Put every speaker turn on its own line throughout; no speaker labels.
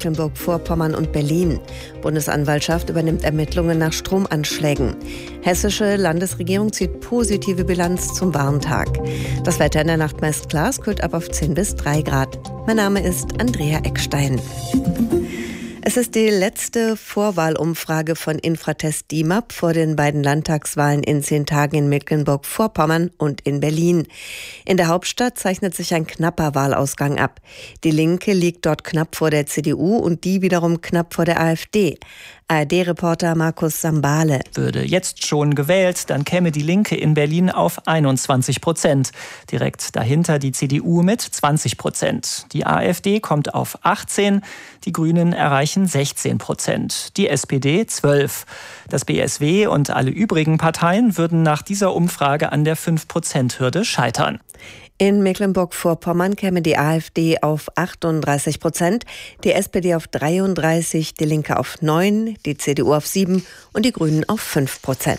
Mecklenburg-Vorpommern und Berlin. Bundesanwaltschaft übernimmt Ermittlungen nach Stromanschlägen. Hessische Landesregierung zieht positive Bilanz zum Warntag. Das Wetter in der Nacht meist klar, es kühlt ab auf 10 bis 3 Grad. Mein Name ist Andrea Eckstein. Es ist die letzte Vorwahlumfrage von Infratest DIMAP vor den beiden Landtagswahlen in 10 Tagen in Mecklenburg-Vorpommern und in Berlin. In der Hauptstadt zeichnet sich ein knapper Wahlausgang ab. Die Linke liegt dort knapp vor der CDU und die wiederum knapp vor der AfD. ARD-Reporter Markus Sambale.
Würde jetzt schon gewählt, dann käme die Linke in Berlin auf 21%. Direkt dahinter die CDU mit 20%. Die AfD kommt auf 18%, die Grünen erreichen 16%, die SPD 12%. Das BSW und alle übrigen Parteien würden nach dieser Umfrage an der 5%-Hürde scheitern.
In Mecklenburg-Vorpommern käme die AfD auf 38%, die SPD auf 33%, die Linke auf 9%, die CDU auf 7% und die Grünen auf 5%.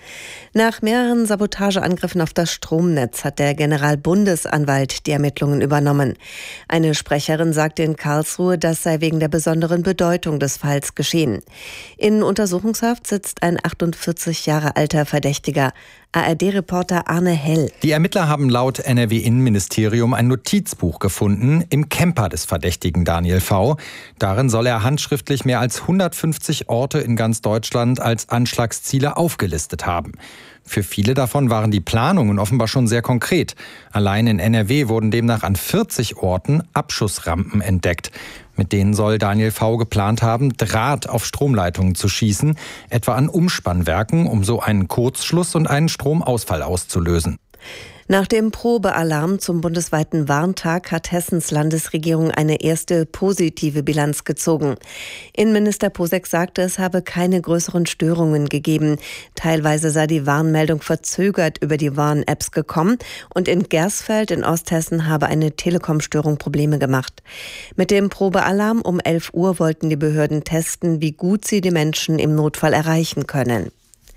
Nach mehreren Sabotageangriffen auf das Stromnetz hat der Generalbundesanwalt die Ermittlungen übernommen. Eine Sprecherin sagte in Karlsruhe, das sei wegen der besonderen Bedeutung des Falls geschehen. In Untersuchungshaft sitzt ein 48 Jahre alter Verdächtiger. ARD-Reporter Arne Hell.
Die Ermittler haben laut NRW-Innenministerium ein Notizbuch gefunden im Camper des Verdächtigen Daniel V. Darin soll er handschriftlich mehr als 150 Orte in ganz Deutschland als Anschlagsziele aufgelistet haben. Für viele davon waren die Planungen offenbar schon sehr konkret. Allein in NRW wurden demnach an 40 Orten Abschussrampen entdeckt. Mit denen soll Daniel V. geplant haben, Draht auf Stromleitungen zu schießen, etwa an Umspannwerken, um so einen Kurzschluss und einen Stromausfall auszulösen.
Nach dem Probealarm zum bundesweiten Warntag hat Hessens Landesregierung eine erste positive Bilanz gezogen. Innenminister Posek sagte, es habe keine größeren Störungen gegeben. Teilweise sei die Warnmeldung verzögert über die Warn-Apps gekommen und in Gersfeld in Osthessen habe eine Telekom-Störung Probleme gemacht. Mit dem Probealarm um 11 Uhr wollten die Behörden testen, wie gut sie die Menschen im Notfall erreichen können.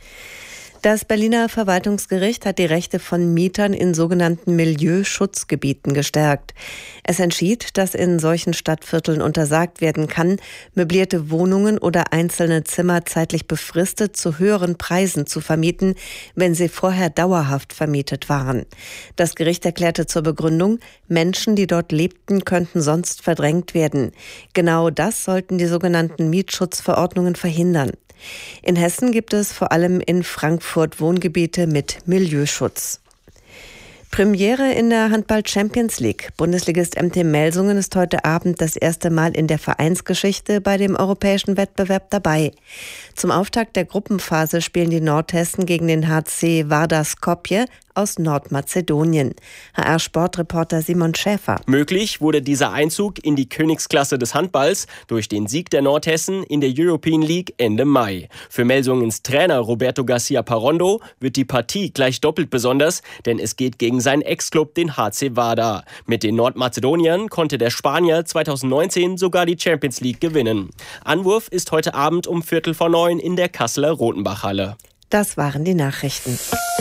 Das Berliner Verwaltungsgericht hat die Rechte von Mietern in sogenannten Milieuschutzgebieten gestärkt. Es entschied, dass in solchen Stadtvierteln untersagt werden kann, möblierte Wohnungen oder einzelne Zimmer zeitlich befristet zu höheren Preisen zu vermieten, wenn sie vorher dauerhaft vermietet waren. Das Gericht erklärte zur Begründung, Menschen, die dort lebten, könnten sonst verdrängt werden. Genau das sollten die sogenannten Mietschutzverordnungen verhindern. In Hessen gibt es vor allem in Frankfurt Wohngebiete mit Milieuschutz. Premiere in der Handball-Champions League. Bundesligist MT Melsungen ist heute Abend das erste Mal in der Vereinsgeschichte bei dem europäischen Wettbewerb dabei. Zum Auftakt der Gruppenphase spielen die Nordhessen gegen den HC Vardar Skopje aus Nordmazedonien. HR-Sportreporter Simon Schäfer.
Möglich wurde dieser Einzug in die Königsklasse des Handballs durch den Sieg der Nordhessen in der European League Ende Mai. Für Melsungens Trainer Roberto Garcia Parrondo wird die Partie gleich doppelt besonders, denn es geht gegen seinen Ex-Club, den HC Vardar. Mit den Nordmazedoniern konnte der Spanier 2019 sogar die Champions League gewinnen. Anwurf ist heute Abend um 8:45 in der Kasseler Rotenbachhalle.
Das waren die Nachrichten.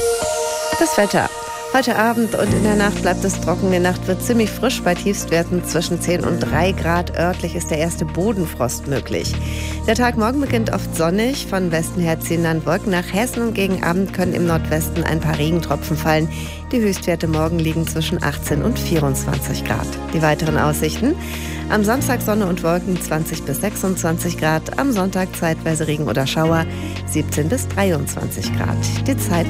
Das Wetter. Heute Abend und in der Nacht bleibt es trocken. Die Nacht wird ziemlich frisch bei Tiefstwerten zwischen 10 und 3 Grad. Örtlich ist der erste Bodenfrost möglich. Der Tag morgen beginnt oft sonnig. Von Westen her ziehen dann Wolken nach Hessen und gegen Abend können im Nordwesten ein paar Regentropfen fallen. Die Höchstwerte morgen liegen zwischen 18 und 24 Grad. Die weiteren Aussichten: am Samstag Sonne und Wolken 20 bis 26 Grad. Am Sonntag zeitweise Regen oder Schauer 17 bis 23 Grad. Die Zeit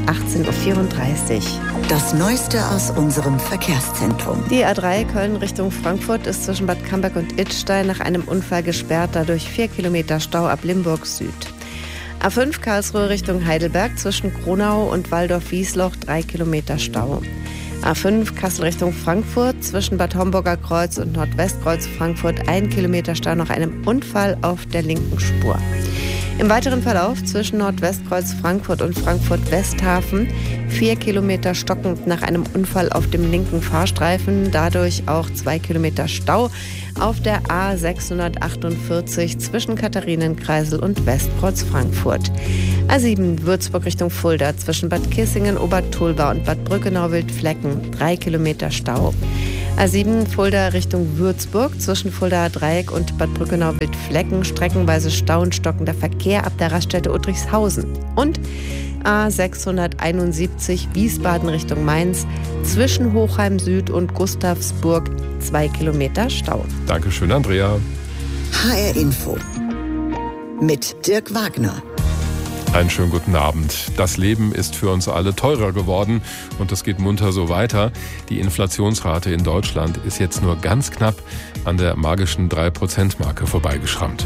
18:34 Uhr.
Das Neueste aus unserem Verkehrszentrum.
Die A3 Köln Richtung Frankfurt ist zwischen Bad Camberg und Idstein nach einem Unfall gesperrt. Dadurch 4 Kilometer Stau ab Limburg Süd. A5 Karlsruhe Richtung Heidelberg zwischen Kronau und Waldorf-Wiesloch 3 Kilometer Stau. A5 Kassel Richtung Frankfurt zwischen Bad Homburger Kreuz und Nordwestkreuz Frankfurt 1 Kilometer Stau nach einem Unfall auf der linken Spur. Im weiteren Verlauf zwischen Nordwestkreuz Frankfurt und Frankfurt-Westhafen 4 Kilometer stockend nach einem Unfall auf dem linken Fahrstreifen, dadurch auch 2 Kilometer Stau auf der A648 zwischen Katharinenkreisel und Westkreuz Frankfurt. A7 Würzburg Richtung Fulda zwischen Bad Kissingen, Obertulba und Bad Brückenau-Wildflecken 3 Kilometer Stau. A7 Fulda Richtung Würzburg. Zwischen Fuldaer Dreieck und Bad Brückenau-Wildflecken streckenweise Stau und stockender Verkehr ab der Raststätte Uttrichshausen. Und A671 Wiesbaden Richtung Mainz. Zwischen Hochheim Süd und Gustavsburg 2 Kilometer Stau.
Dankeschön, Andrea.
HR Info mit Dirk Wagner.
Einen schönen guten Abend. Das Leben ist für uns alle teurer geworden und es geht munter so weiter. Die Inflationsrate in Deutschland ist jetzt nur ganz knapp an der magischen 3%-Marke vorbeigeschrammt.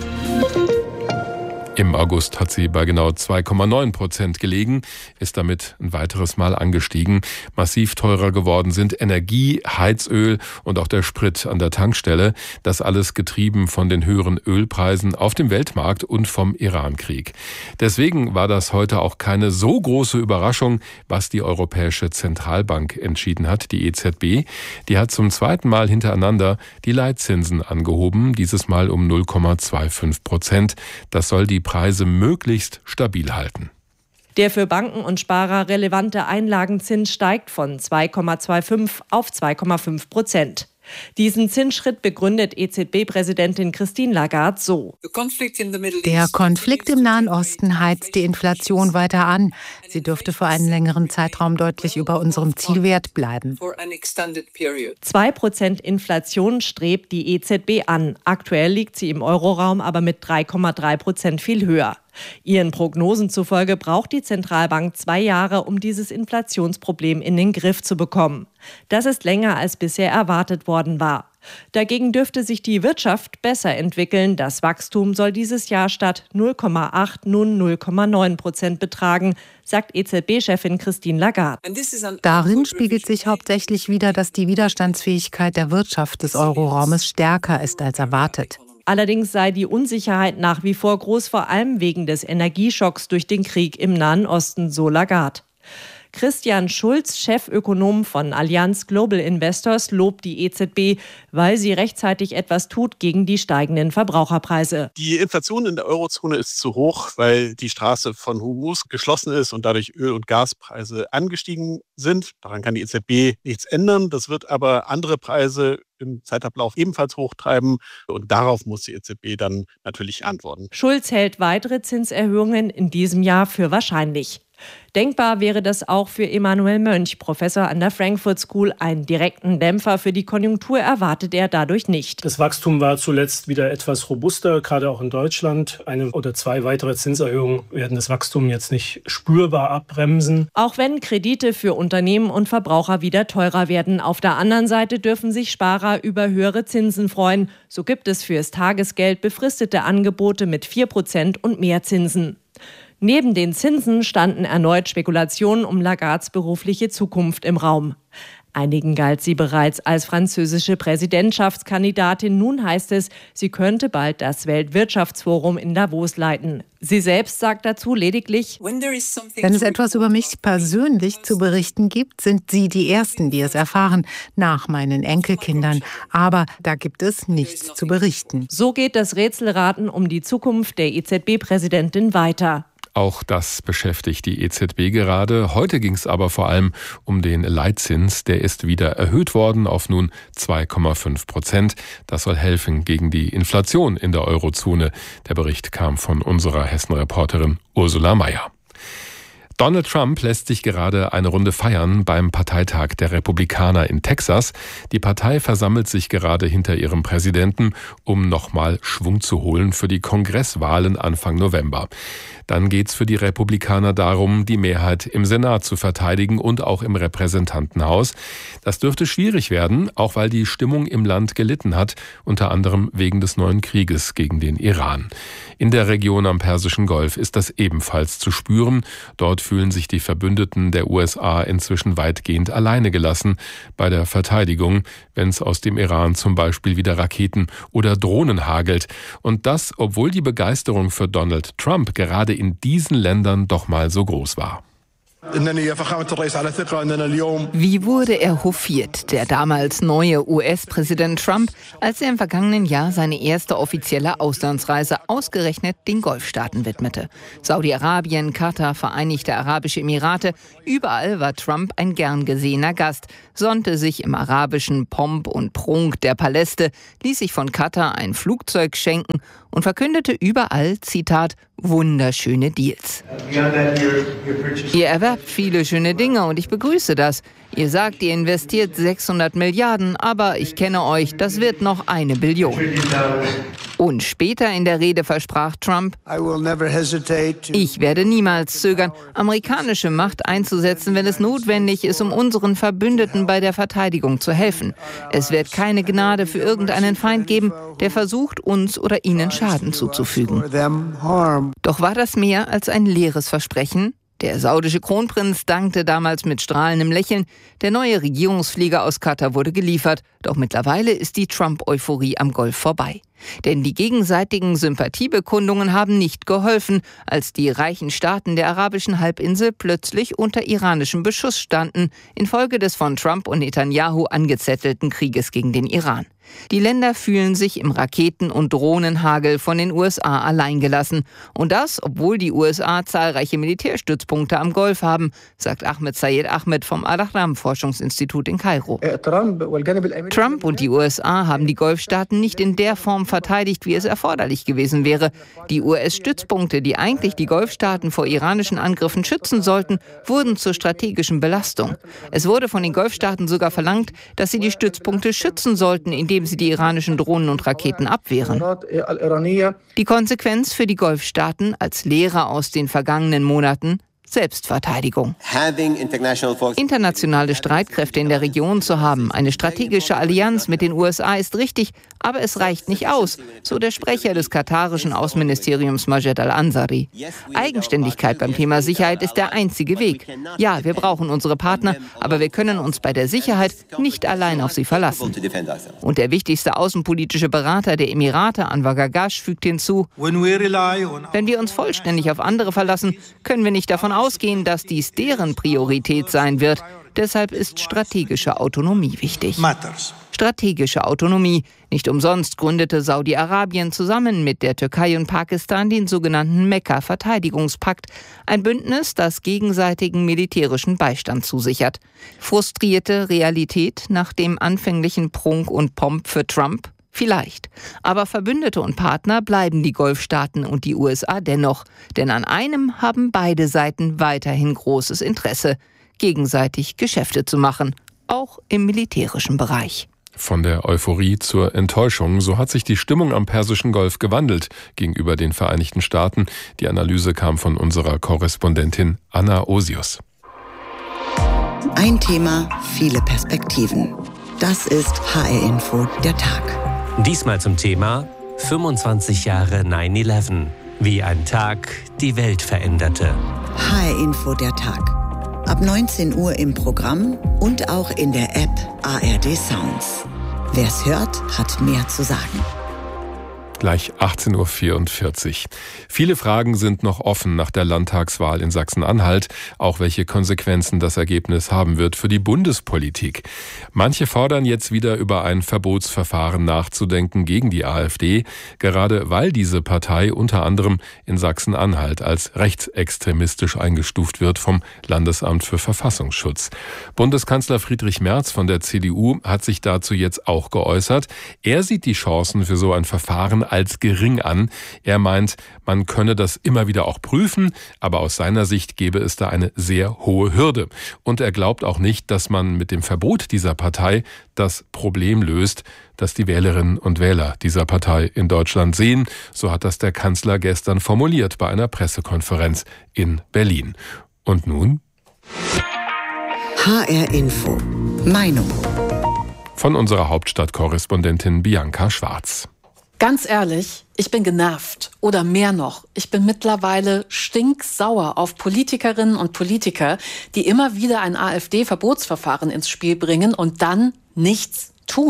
Im August hat sie bei genau 2,9% gelegen, ist damit ein weiteres Mal angestiegen. Massiv teurer geworden sind Energie, Heizöl und auch der Sprit an der Tankstelle. Das alles getrieben von den höheren Ölpreisen auf dem Weltmarkt und vom Iran-Krieg. Deswegen war das heute auch keine so große Überraschung, was die Europäische Zentralbank entschieden hat, die EZB. Die hat zum zweiten Mal hintereinander die Leitzinsen angehoben, dieses Mal um 0,25%. Das soll die Preise möglichst stabil halten.
Der für Banken und Sparer relevante Einlagenzins steigt von 2,25 auf 2,5%. Diesen Zinsschritt begründet EZB-Präsidentin Christine Lagarde so.
Der Konflikt im Nahen Osten heizt die Inflation weiter an. Sie dürfte für einen längeren Zeitraum deutlich über unserem Zielwert bleiben.
2% Inflation strebt die EZB an. Aktuell liegt sie im Euroraum aber mit 3,3% viel höher. Ihren Prognosen zufolge braucht die Zentralbank 2 Jahre, um dieses Inflationsproblem in den Griff zu bekommen. Das ist länger als bisher erwartet worden war. Dagegen dürfte sich die Wirtschaft besser entwickeln. Das Wachstum soll dieses Jahr statt 0,8 nun 0,9% betragen, sagt EZB-Chefin Christine Lagarde.
Darin spiegelt sich hauptsächlich wider, dass die Widerstandsfähigkeit der Wirtschaft des Euroraumes stärker ist als erwartet.
Allerdings sei die Unsicherheit nach wie vor groß, vor allem wegen des Energieschocks durch den Krieg im Nahen Osten, so Lagarde. Christian Schulz, Chefökonom von Allianz Global Investors, lobt die EZB, weil sie rechtzeitig etwas tut gegen die steigenden Verbraucherpreise.
Die Inflation in der Eurozone ist zu hoch, weil die Straße von Hormuz geschlossen ist und dadurch Öl- und Gaspreise angestiegen sind. Daran kann die EZB nichts ändern. Das wird aber andere Preise im Zeitablauf ebenfalls hochtreiben und darauf muss die EZB dann natürlich antworten.
Schulz hält weitere Zinserhöhungen in diesem Jahr für wahrscheinlich. Denkbar wäre das auch für Emanuel Mönch, Professor an der Frankfurt School. Einen direkten Dämpfer für die Konjunktur erwartet er dadurch nicht.
Das Wachstum war zuletzt wieder etwas robuster, gerade auch in Deutschland. 1 oder 2 weitere Zinserhöhungen werden das Wachstum jetzt nicht spürbar abbremsen.
Auch wenn Kredite für Unternehmen und Verbraucher wieder teurer werden. Auf der anderen Seite dürfen sich Sparer über höhere Zinsen freuen. So gibt es fürs Tagesgeld befristete Angebote mit 4% und mehr Zinsen. Neben den Zinsen standen erneut Spekulationen um Lagardes berufliche Zukunft im Raum. Einigen galt sie bereits als französische Präsidentschaftskandidatin. Nun heißt es, sie könnte bald das Weltwirtschaftsforum in Davos leiten. Sie selbst sagt dazu lediglich:
Wenn es etwas über mich persönlich zu berichten gibt, sind Sie die Ersten, die es erfahren, nach meinen Enkelkindern. Aber da gibt es nichts zu berichten.
So geht das Rätselraten um die Zukunft der EZB-Präsidentin weiter.
Auch das beschäftigt die EZB gerade. Heute ging es aber vor allem um den Leitzins. Der ist wieder erhöht worden auf nun 2,5%. Das soll helfen gegen die Inflation in der Eurozone. Der Bericht kam von unserer Hessen-Reporterin Ursula Mayer. Donald Trump lässt sich gerade eine Runde feiern beim Parteitag der Republikaner in Texas. Die Partei versammelt sich gerade hinter ihrem Präsidenten, um nochmal Schwung zu holen für die Kongresswahlen Anfang November. Dann geht's für die Republikaner darum, die Mehrheit im Senat zu verteidigen und auch im Repräsentantenhaus. Das dürfte schwierig werden, auch weil die Stimmung im Land gelitten hat, unter anderem wegen des neuen Krieges gegen den Iran. In der Region am Persischen Golf ist das ebenfalls zu spüren. Dort fühlen sich die Verbündeten der USA inzwischen weitgehend alleine gelassen bei der Verteidigung, wenn es aus dem Iran zum Beispiel wieder Raketen oder Drohnen hagelt. Und das, obwohl die Begeisterung für Donald Trump gerade in diesen Ländern doch mal so groß war.
Wie wurde er hofiert, der damals neue US-Präsident Trump, als er im vergangenen Jahr seine erste offizielle Auslandsreise ausgerechnet den Golfstaaten widmete. Saudi-Arabien, Katar, Vereinigte Arabische Emirate, überall war Trump ein gern gesehener Gast, sonnte sich im arabischen Pomp und Prunk der Paläste, ließ sich von Katar ein Flugzeug schenken und verkündete überall, Zitat, wunderschöne Deals. Ihr erwerbt viele schöne Dinge und ich begrüße das. Ihr sagt, ihr investiert 600 Milliarden, aber ich kenne euch, das wird noch 1 Billion. Und später in der Rede versprach Trump, ich werde niemals zögern, amerikanische Macht einzusetzen, wenn es notwendig ist, um unseren Verbündeten bei der Verteidigung zu helfen. Es wird keine Gnade für irgendeinen Feind geben, der versucht, uns oder ihnen Schaden zuzufügen. Doch war das mehr als ein leeres Versprechen? Der saudische Kronprinz dankte damals mit strahlendem Lächeln. Der neue Regierungsflieger aus Katar wurde geliefert. Doch mittlerweile ist die Trump-Euphorie am Golf vorbei. Denn die gegenseitigen Sympathiebekundungen haben nicht geholfen, als die reichen Staaten der arabischen Halbinsel plötzlich unter iranischem Beschuss standen, infolge des von Trump und Netanyahu angezettelten Krieges gegen den Iran. Die Länder fühlen sich im Raketen- und Drohnenhagel von den USA alleingelassen. Und das, obwohl die USA zahlreiche Militärstützpunkte am Golf haben, sagt Ahmed Sayed Ahmed vom Al-Ahram-Forschungsinstitut in Kairo. Trump und die USA haben die Golfstaaten nicht in der Form verteidigt, wie es erforderlich gewesen wäre. Die US-Stützpunkte, die eigentlich die Golfstaaten vor iranischen Angriffen schützen sollten, wurden zur strategischen Belastung. Es wurde von den Golfstaaten sogar verlangt, dass sie die Stützpunkte schützen sollten, indem sie die iranischen Drohnen und Raketen abwehren. Die Konsequenz für die Golfstaaten als Lehre aus den vergangenen Monaten: Selbstverteidigung. Internationale Streitkräfte in der Region zu haben, eine strategische Allianz mit den USA ist richtig, aber es reicht nicht aus, so der Sprecher des katarischen Außenministeriums Majed Al-Ansari. Eigenständigkeit beim Thema Sicherheit ist der einzige Weg. Ja, wir brauchen unsere Partner, aber wir können uns bei der Sicherheit nicht allein auf sie verlassen. Und der wichtigste außenpolitische Berater der Emirate, Anwar Gargash, fügt hinzu: Wenn wir uns vollständig auf andere verlassen, können wir nicht davon ausgehen, dass dies deren Priorität sein wird. Deshalb ist strategische Autonomie wichtig. Strategische Autonomie. Nicht umsonst gründete Saudi-Arabien zusammen mit der Türkei und Pakistan den sogenannten Mekka-Verteidigungspakt. Ein Bündnis, das gegenseitigen militärischen Beistand zusichert. Frustrierte Realität nach dem anfänglichen Prunk und Pomp für Trump? Vielleicht. Aber Verbündete und Partner bleiben die Golfstaaten und die USA dennoch. Denn an einem haben beide Seiten weiterhin großes Interesse: gegenseitig Geschäfte zu machen. Auch im militärischen Bereich.
Von der Euphorie zur Enttäuschung, so hat sich die Stimmung am Persischen Golf gewandelt gegenüber den Vereinigten Staaten. Die Analyse kam von unserer Korrespondentin Anna Osius.
Ein Thema, viele Perspektiven. Das ist HR Info, der Tag.
Diesmal zum Thema 25 Jahre 9/11. Wie ein Tag die Welt veränderte.
HR Info, der Tag. Ab 19 Uhr im Programm und auch in der App ARD Sounds. Wer's hört, hat mehr zu sagen.
Gleich 18.44 Uhr. Viele Fragen sind noch offen nach der Landtagswahl in Sachsen-Anhalt, auch welche Konsequenzen das Ergebnis haben wird für die Bundespolitik. Manche fordern jetzt wieder über ein Verbotsverfahren nachzudenken gegen die AfD, gerade weil diese Partei unter anderem in Sachsen-Anhalt als rechtsextremistisch eingestuft wird vom Landesamt für Verfassungsschutz. Bundeskanzler Friedrich Merz von der CDU hat sich dazu jetzt auch geäußert. Er sieht die Chancen für so ein Verfahren als gering an. Er meint, man könne das immer wieder auch prüfen, aber aus seiner Sicht gäbe es da eine sehr hohe Hürde. Und er glaubt auch nicht, dass man mit dem Verbot dieser Partei das Problem löst, das die Wählerinnen und Wähler dieser Partei in Deutschland sehen. So hat das der Kanzler gestern formuliert bei einer Pressekonferenz in Berlin. Und nun?
HR Info. Meinung.
Von unserer Hauptstadtkorrespondentin Bianca Schwarz.
Ganz ehrlich, ich bin genervt oder mehr noch. Ich bin mittlerweile stinksauer auf Politikerinnen und Politiker, die immer wieder ein AfD-Verbotsverfahren ins Spiel bringen und dann nichts tun.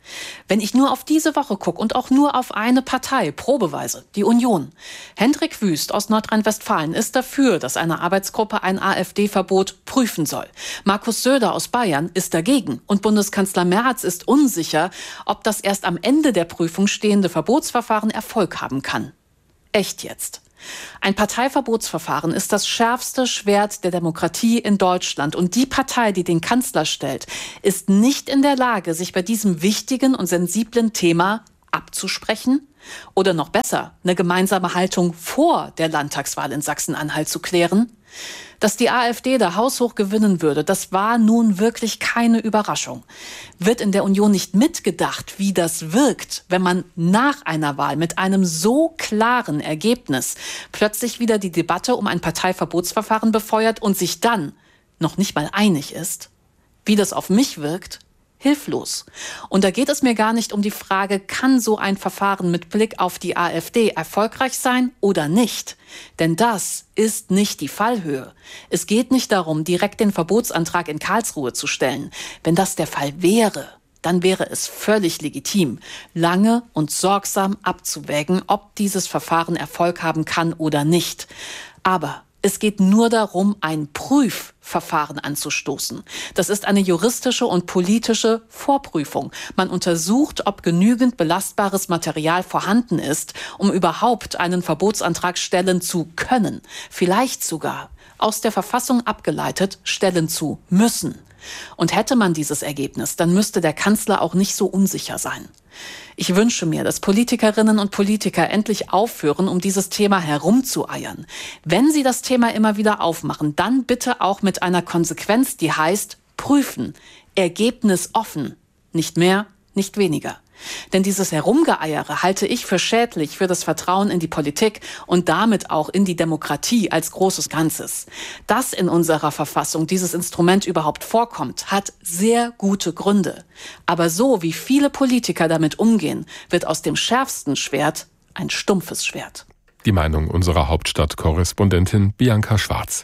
Wenn ich nur auf diese Woche gucke und auch nur auf eine Partei, probeweise, die Union. Hendrik Wüst aus Nordrhein-Westfalen ist dafür, dass eine Arbeitsgruppe ein AfD-Verbot prüfen soll. Markus Söder aus Bayern ist dagegen. Und Bundeskanzler Merz ist unsicher, ob das erst am Ende der Prüfung stehende Verbotsverfahren Erfolg haben kann. Echt jetzt? Ein Parteiverbotsverfahren ist das schärfste Schwert der Demokratie in Deutschland. Und die Partei, die den Kanzler stellt, ist nicht in der Lage, sich bei diesem wichtigen und sensiblen Thema abzusprechen? Oder noch besser, eine gemeinsame Haltung vor der Landtagswahl in Sachsen-Anhalt zu klären? Dass die AfD da haushoch gewinnen würde, das war nun wirklich keine Überraschung. Wird in der Union nicht mitgedacht, wie das wirkt, wenn man nach einer Wahl mit einem so klaren Ergebnis plötzlich wieder die Debatte um ein Parteiverbotsverfahren befeuert und sich dann noch nicht mal einig ist? Wie das auf mich wirkt? Hilflos. Und da geht es mir gar nicht um die Frage, kann so ein Verfahren mit Blick auf die AfD erfolgreich sein oder nicht? Denn das ist nicht die Fallhöhe. Es geht nicht darum, direkt den Verbotsantrag in Karlsruhe zu stellen. Wenn das der Fall wäre, dann wäre es völlig legitim, lange und sorgsam abzuwägen, ob dieses Verfahren Erfolg haben kann oder nicht. Aber es geht nur darum, ein Prüfverfahren anzustoßen. Das ist eine juristische und politische Vorprüfung. Man untersucht, ob genügend belastbares Material vorhanden ist, um überhaupt einen Verbotsantrag stellen zu können. Vielleicht sogar, aus der Verfassung abgeleitet, stellen zu müssen. Und hätte man dieses Ergebnis, dann müsste der Kanzler auch nicht so unsicher sein. Ich wünsche mir, dass Politikerinnen und Politiker endlich aufhören, um dieses Thema herumzueiern. Wenn sie das Thema immer wieder aufmachen, dann bitte auch mit einer Konsequenz, die heißt prüfen, Ergebnis offen, nicht mehr, nicht weniger. Denn dieses Herumgeeiere halte ich für schädlich für das Vertrauen in die Politik und damit auch in die Demokratie als großes Ganzes. Dass in unserer Verfassung dieses Instrument überhaupt vorkommt, hat sehr gute Gründe. Aber so wie viele Politiker damit umgehen, wird aus dem schärfsten Schwert ein stumpfes Schwert.
Die Meinung unserer Hauptstadtkorrespondentin Bianca Schwarz.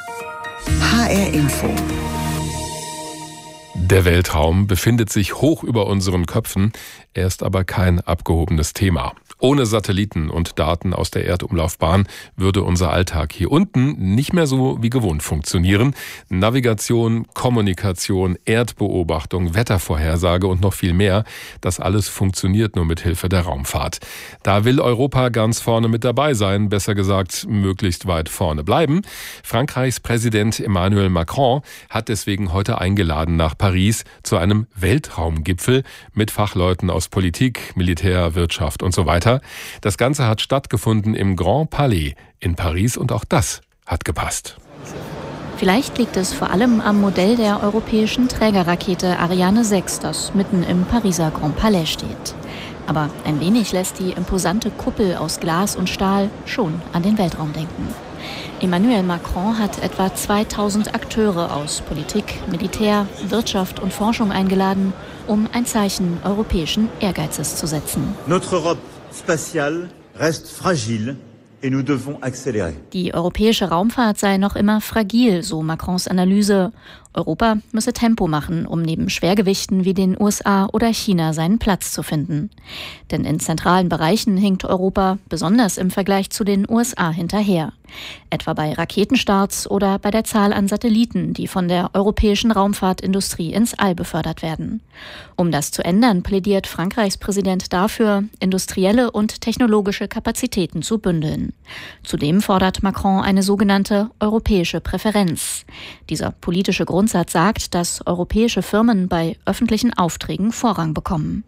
HR Info.
Der Weltraum befindet sich hoch über unseren Köpfen, er ist aber kein abgehobenes Thema. Ohne Satelliten und Daten aus der Erdumlaufbahn würde unser Alltag hier unten nicht mehr so wie gewohnt funktionieren. Navigation, Kommunikation, Erdbeobachtung, Wettervorhersage und noch viel mehr, das alles funktioniert nur mit Hilfe der Raumfahrt. Da will Europa ganz vorne mit dabei sein, besser gesagt möglichst weit vorne bleiben. Frankreichs Präsident Emmanuel Macron hat deswegen heute eingeladen nach Paris zu einem Weltraumgipfel mit Fachleuten aus Politik, Militär, Wirtschaft und so weiter. Das Ganze hat stattgefunden im Grand Palais in Paris und auch das hat gepasst.
Vielleicht liegt es vor allem am Modell der europäischen Trägerrakete Ariane 6, das mitten im Pariser Grand Palais steht. Aber ein wenig lässt die imposante Kuppel aus Glas und Stahl schon an den Weltraum denken. Emmanuel Macron hat etwa 2000 Akteure aus Politik, Militär, Wirtschaft und Forschung eingeladen, um ein Zeichen europäischen Ehrgeizes zu setzen.
Notre Europe spatiale reste fragile et nous devons accélérer.
Die europäische Raumfahrt sei noch immer fragil, so Macrons Analyse. Europa müsse Tempo machen, um neben Schwergewichten wie den USA oder China seinen Platz zu finden. Denn in zentralen Bereichen hinkt Europa, besonders im Vergleich zu den USA, hinterher. Etwa bei Raketenstarts oder bei der Zahl an Satelliten, die von der europäischen Raumfahrtindustrie ins All befördert werden. Um das zu ändern, plädiert Frankreichs Präsident dafür, industrielle und technologische Kapazitäten zu bündeln. Zudem fordert Macron eine sogenannte europäische Präferenz. Dieser politische Grundsatz sagt, dass europäische Firmen bei öffentlichen Aufträgen Vorrang bekommen.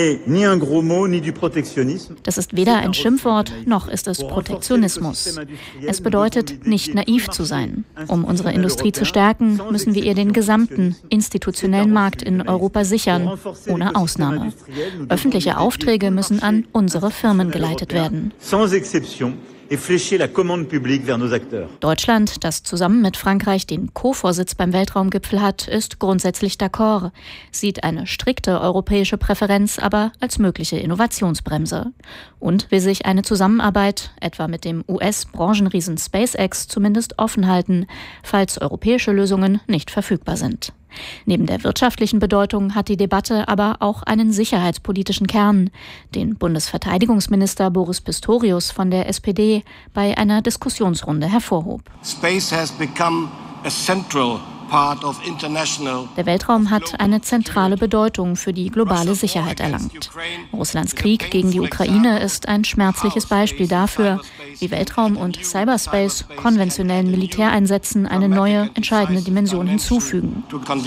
Das ist weder ein Schimpfwort, noch ist es Protektionismus. Es bedeutet, nicht naiv zu sein. Um unsere Industrie zu stärken, müssen wir ihr den gesamten institutionellen Markt in Europa sichern, ohne Ausnahme. Öffentliche Aufträge müssen an unsere Firmen geleitet werden. Deutschland, das zusammen mit Frankreich den Co-Vorsitz beim Weltraumgipfel hat, ist grundsätzlich d'accord, sieht eine strikte europäische Präferenz aber als mögliche Innovationsbremse und will sich eine Zusammenarbeit, etwa mit dem US-Branchenriesen SpaceX, zumindest offen halten, falls europäische Lösungen nicht verfügbar sind. Neben der wirtschaftlichen Bedeutung hat die Debatte aber auch einen sicherheitspolitischen Kern, den Bundesverteidigungsminister Boris Pistorius von der SPD bei einer Diskussionsrunde hervorhob.
Space has become a central part of international.
Der Weltraum hat eine zentrale Bedeutung für die globale Sicherheit erlangt. Russlands Krieg gegen die Ukraine ist ein schmerzliches Beispiel dafür, wie Weltraum und Cyberspace konventionellen Militäreinsätzen eine neue, entscheidende Dimension hinzufügen.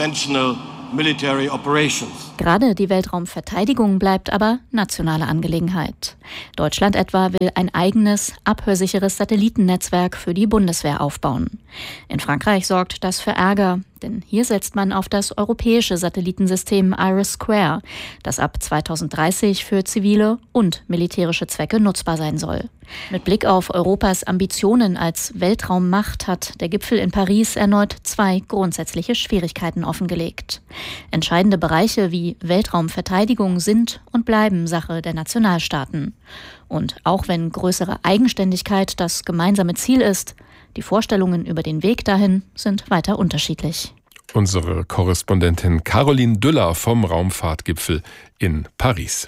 Gerade die Weltraumverteidigung bleibt aber nationale Angelegenheit. Deutschland etwa will ein eigenes, abhörsicheres Satellitennetzwerk für die Bundeswehr aufbauen. In Frankreich sorgt das für Ärger, denn hier setzt man auf das europäische Satellitensystem IRIS², das ab 2030 für zivile und militärische Zwecke nutzbar sein soll. Mit Blick auf Europas Ambitionen als Weltraummacht hat der Gipfel in Paris erneut 2 grundsätzliche Schwierigkeiten offengelegt. Entscheidende Bereiche wie Weltraumverteidigung sind und bleiben Sache der Nationalstaaten. Und auch wenn größere Eigenständigkeit das gemeinsame Ziel ist, die Vorstellungen über den Weg dahin sind weiter unterschiedlich.
Unsere Korrespondentin Caroline Düller vom Raumfahrtgipfel in Paris.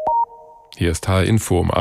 Hier ist HR Info um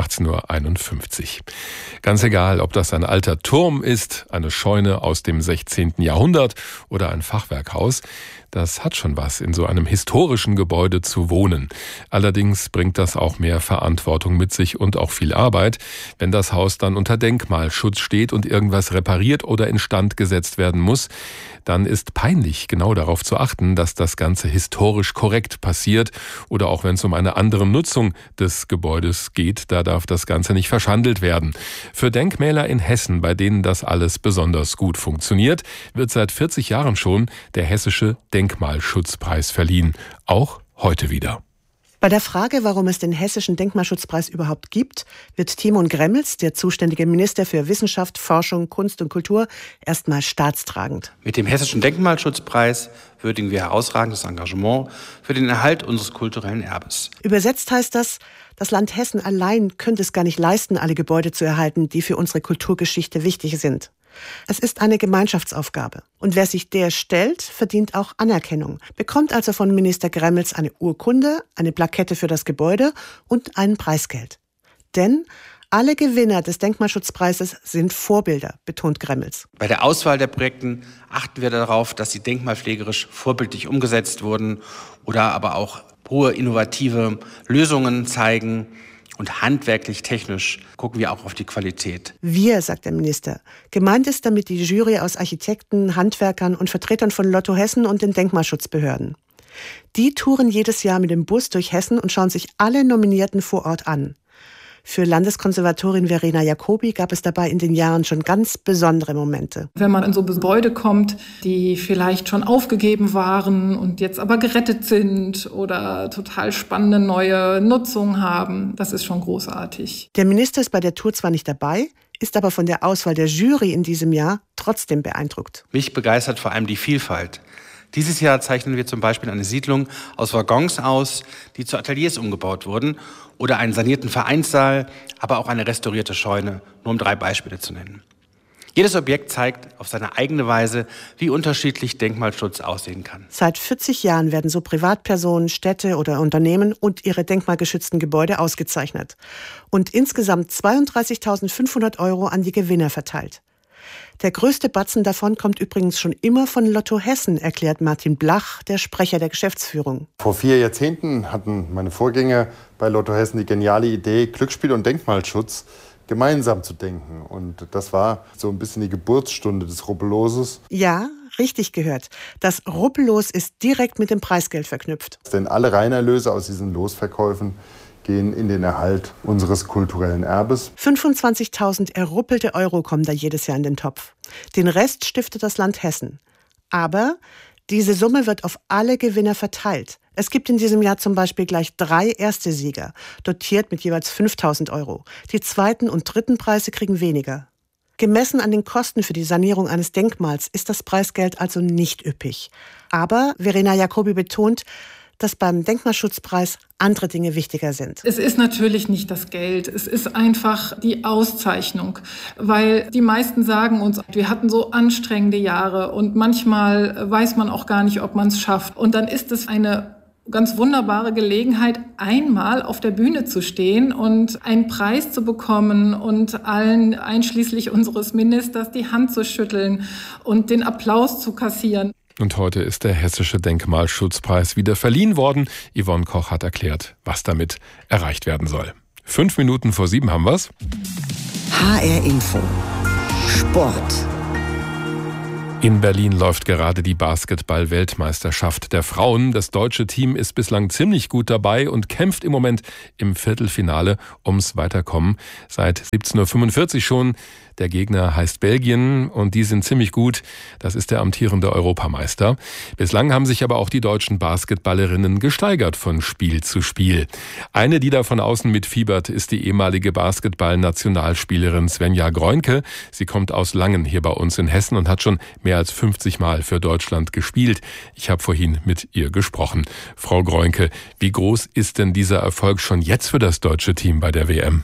18:51 Uhr. Ganz egal, ob das ein alter Turm ist, eine Scheune aus dem 16. Jahrhundert oder ein Fachwerkhaus, das hat schon was, in so einem historischen Gebäude zu wohnen. Allerdings bringt das auch mehr Verantwortung mit sich und auch viel Arbeit, wenn das Haus dann unter Denkmalschutz steht und irgendwas repariert oder instand gesetzt werden muss. Dann ist peinlich, genau darauf zu achten, dass das Ganze historisch korrekt passiert oder auch wenn es um eine andere Nutzung des Gebäudes geht, da darf das Ganze nicht verschandelt werden. Für Denkmäler in Hessen, bei denen das alles besonders gut funktioniert, wird seit 40 Jahren schon der Hessische Denkmalschutzpreis verliehen. Auch heute wieder.
Bei der Frage, warum es den Hessischen Denkmalschutzpreis überhaupt gibt, wird Timon Gremmels, der zuständige Minister für Wissenschaft, Forschung, Kunst und Kultur, erstmal staatstragend.
Mit dem Hessischen Denkmalschutzpreis würdigen wir herausragendes Engagement für den Erhalt unseres kulturellen Erbes.
Übersetzt heißt das Land Hessen allein könnte es gar nicht leisten, alle Gebäude zu erhalten, die für unsere Kulturgeschichte wichtig sind. Es ist eine Gemeinschaftsaufgabe. Und wer sich der stellt, verdient auch Anerkennung, bekommt also von Minister Gremmels eine Urkunde, eine Plakette für das Gebäude und ein Preisgeld. Denn alle Gewinner des Denkmalschutzpreises sind Vorbilder, betont Gremmels.
Bei der Auswahl der Projekte achten wir darauf, dass sie denkmalpflegerisch vorbildlich umgesetzt wurden oder aber auch hohe innovative Lösungen zeigen. Und handwerklich, technisch gucken wir auch auf die Qualität.
Wir, sagt der Minister. Gemeint ist damit die Jury aus Architekten, Handwerkern und Vertretern von Lotto Hessen und den Denkmalschutzbehörden. Die touren jedes Jahr mit dem Bus durch Hessen und schauen sich alle Nominierten vor Ort an. Für Landeskonservatorin Verena Jacobi gab es dabei in den Jahren schon ganz besondere Momente.
Wenn man in so Gebäude kommt, die vielleicht schon aufgegeben waren und jetzt aber gerettet sind oder total spannende neue Nutzung haben, das ist schon großartig.
Der Minister ist bei der Tour zwar nicht dabei, ist aber von der Auswahl der Jury in diesem Jahr trotzdem beeindruckt.
Mich begeistert vor allem die Vielfalt. Dieses Jahr zeichnen wir zum Beispiel eine Siedlung aus Waggons aus, die zu Ateliers umgebaut wurden, oder einen sanierten Vereinssaal, aber auch eine restaurierte Scheune, nur um 3 Beispiele zu nennen. Jedes Objekt zeigt auf seine eigene Weise, wie unterschiedlich Denkmalschutz aussehen kann.
Seit 40 Jahren werden so Privatpersonen, Städte oder Unternehmen und ihre denkmalgeschützten Gebäude ausgezeichnet und insgesamt 32.500 € an die Gewinner verteilt. Der größte Batzen davon kommt übrigens schon immer von Lotto Hessen, erklärt Martin Blach, der Sprecher der Geschäftsführung.
Vor 4 Jahrzehnten hatten meine Vorgänger bei Lotto Hessen die geniale Idee, Glücksspiel und Denkmalschutz gemeinsam zu denken. Und das war so ein bisschen die Geburtsstunde des Rubbelloses.
Ja, richtig gehört. Das Rubbellos ist direkt mit dem Preisgeld verknüpft.
Denn alle Reinerlöse aus diesen Losverkäufen gehen in den Erhalt unseres kulturellen Erbes.
25.000 erruppelte Euro kommen da jedes Jahr in den Topf. Den Rest stiftet das Land Hessen. Aber diese Summe wird auf alle Gewinner verteilt. Es gibt in diesem Jahr zum Beispiel gleich 3 erste Sieger, dotiert mit jeweils 5.000 €. Die zweiten und dritten Preise kriegen weniger. Gemessen an den Kosten für die Sanierung eines Denkmals ist das Preisgeld also nicht üppig. Aber Verena Jacobi betont, dass beim Denkmalschutzpreis andere Dinge wichtiger sind.
Es ist natürlich nicht das Geld, es ist einfach die Auszeichnung, weil die meisten sagen uns, wir hatten so anstrengende Jahre und manchmal weiß man auch gar nicht, ob man es schafft. Und dann ist es eine ganz wunderbare Gelegenheit, einmal auf der Bühne zu stehen und einen Preis zu bekommen und allen, einschließlich unseres Ministers, die Hand zu schütteln und den Applaus zu kassieren.
Und heute ist der Hessische Denkmalschutzpreis wieder verliehen worden. Yvonne Koch hat erklärt, was damit erreicht werden soll. 5 Minuten vor 7 haben wir's.
HR Info. Sport.
In Berlin läuft gerade die Basketball-Weltmeisterschaft der Frauen. Das deutsche Team ist bislang ziemlich gut dabei und kämpft im Moment im Viertelfinale ums Weiterkommen. Seit 17:45 Uhr schon. Der Gegner heißt Belgien und die sind ziemlich gut. Das ist der amtierende Europameister. Bislang haben sich aber auch die deutschen Basketballerinnen gesteigert von Spiel zu Spiel. Eine, die da von außen mitfiebert, ist die ehemalige Basketball-Nationalspielerin Svenja Groinke. Sie kommt aus Langen hier bei uns in Hessen und hat schon mehr als 50 Mal für Deutschland gespielt. Ich habe vorhin mit ihr gesprochen. Frau Groinke, wie groß ist denn dieser Erfolg schon jetzt für das deutsche Team bei der WM?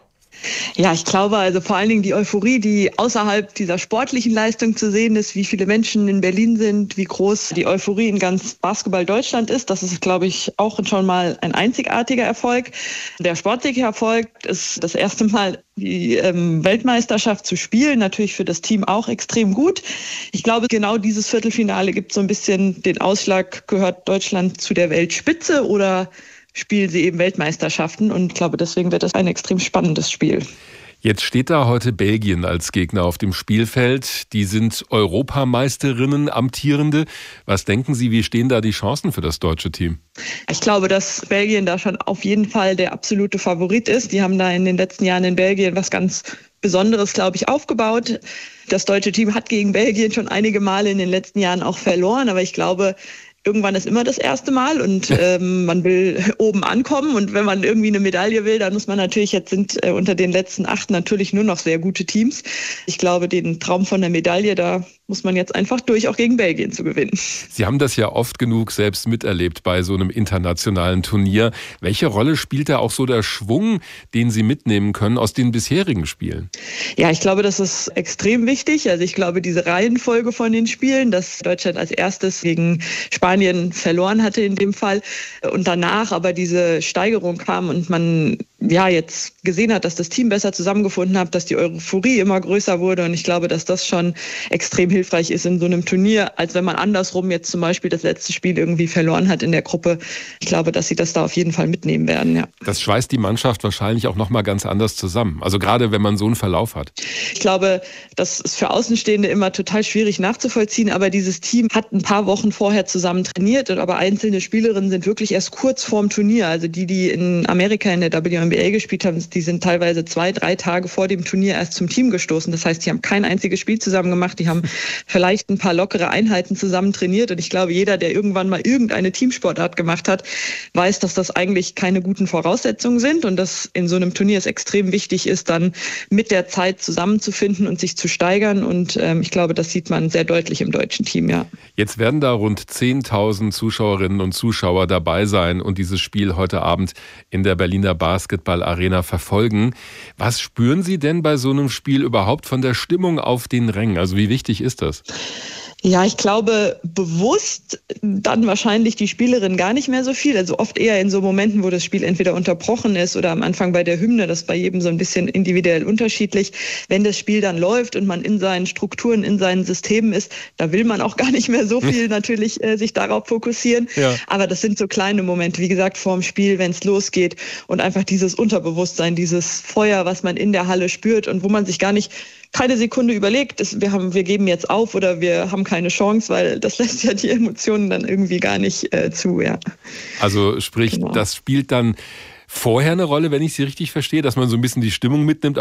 Ja, ich glaube also vor allen Dingen die Euphorie, die außerhalb dieser sportlichen Leistung zu sehen ist, wie viele Menschen in Berlin sind, wie groß die Euphorie in ganz Basketball Deutschland ist. Das ist, glaube ich, auch schon mal ein einzigartiger Erfolg. Der sportliche Erfolg ist das erste Mal die Weltmeisterschaft zu spielen, natürlich für das Team auch extrem gut. Ich glaube, genau dieses Viertelfinale gibt so ein bisschen den Ausschlag, gehört Deutschland zu der Weltspitze oder spielen sie eben Weltmeisterschaften, und ich glaube, deswegen wird das ein extrem spannendes Spiel.
Jetzt steht da heute Belgien als Gegner auf dem Spielfeld. Die sind Europameisterinnen, amtierende. Was denken Sie, wie stehen da die Chancen für das deutsche Team?
Ich glaube, dass Belgien da schon auf jeden Fall der absolute Favorit ist. Die haben da in den letzten Jahren in Belgien was ganz Besonderes, glaube ich, aufgebaut. Das deutsche Team hat gegen Belgien schon einige Male in den letzten Jahren auch verloren, aber ich glaube, irgendwann ist immer das erste Mal und man will oben ankommen, und wenn man irgendwie eine Medaille will, dann muss man natürlich, jetzt sind unter den letzten 8 natürlich nur noch sehr gute Teams. Ich glaube, den Traum von der Medaille, da muss man jetzt einfach durch, auch gegen Belgien zu gewinnen.
Sie haben das ja oft genug selbst miterlebt bei so einem internationalen Turnier. Welche Rolle spielt da auch so der Schwung, den Sie mitnehmen können aus den bisherigen Spielen?
Ja, ich glaube, das ist extrem wichtig. Also ich glaube, diese Reihenfolge von den Spielen, dass Deutschland als erstes gegen Spanien verloren hatte in dem Fall und danach aber diese Steigerung kam und man ja jetzt gesehen hat, dass das Team besser zusammengefunden hat, dass die Euphorie immer größer wurde, und ich glaube, dass das schon extrem hilfreich ist in so einem Turnier, als wenn man andersrum jetzt zum Beispiel das letzte Spiel irgendwie verloren hat in der Gruppe. Ich glaube, dass sie das da auf jeden Fall mitnehmen werden, ja.
Das schweißt die Mannschaft wahrscheinlich auch nochmal ganz anders zusammen. Also gerade wenn man so einen Verlauf hat.
Ich glaube, das ist für Außenstehende immer total schwierig nachzuvollziehen, aber dieses Team hat ein paar Wochen vorher zusammen trainiert, aber einzelne Spielerinnen sind wirklich erst kurz vorm Turnier. Also die in Amerika in der WNBA gespielt haben, die sind teilweise 2-3 Tage vor dem Turnier erst zum Team gestoßen. Das heißt, die haben kein einziges Spiel zusammen gemacht, die haben vielleicht ein paar lockere Einheiten zusammen trainiert, und ich glaube, jeder, der irgendwann mal irgendeine Teamsportart gemacht hat, weiß, dass das eigentlich keine guten Voraussetzungen sind und dass in so einem Turnier es extrem wichtig ist, dann mit der Zeit zusammenzufinden und sich zu steigern, und ich glaube, das sieht man sehr deutlich im deutschen Team, ja.
Jetzt werden da rund 10.000 Zuschauerinnen und Zuschauer dabei sein und dieses Spiel heute Abend in der Berliner Basketball-Arena verfolgen. Was spüren Sie denn bei so einem Spiel überhaupt von der Stimmung auf den Rängen? Also wie wichtig ist das?
Ja, ich glaube, bewusst dann wahrscheinlich die Spielerin gar nicht mehr so viel. Also oft eher in so Momenten, wo das Spiel entweder unterbrochen ist oder am Anfang bei der Hymne. Das ist bei jedem so ein bisschen individuell unterschiedlich. Wenn das Spiel dann läuft und man in seinen Strukturen, in seinen Systemen ist, da will man auch gar nicht mehr so viel natürlich sich darauf fokussieren. Ja. Aber das sind so kleine Momente, wie gesagt, vorm Spiel, wenn es losgeht, und einfach dieses Unterbewusstsein, dieses Feuer, was man in der Halle spürt und wo man sich keine Sekunde überlegt, wir geben jetzt auf oder wir haben keine Chance, weil das lässt ja die Emotionen dann irgendwie gar nicht zu, ja.
Also sprich, genau. Das spielt dann vorher eine Rolle, wenn ich Sie richtig verstehe, dass man so ein bisschen die Stimmung mitnimmt, aber